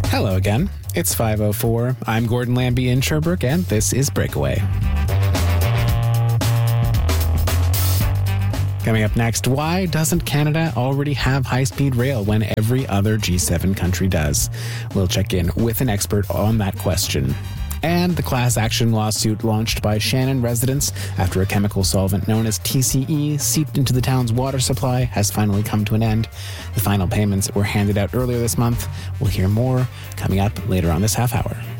Hello again. It's 5:04. I'm Gordon Lambie in Sherbrooke, and this is Breakaway. Coming up next, why doesn't Canada already have high-speed rail when every other G7 country does? We'll check in with an expert on that question. And the class action lawsuit launched by Shannon residents after a chemical solvent known as TCE seeped into the town's water supply has finally come to an end. The final payments were handed out earlier this month. We'll hear more coming up later on this half hour.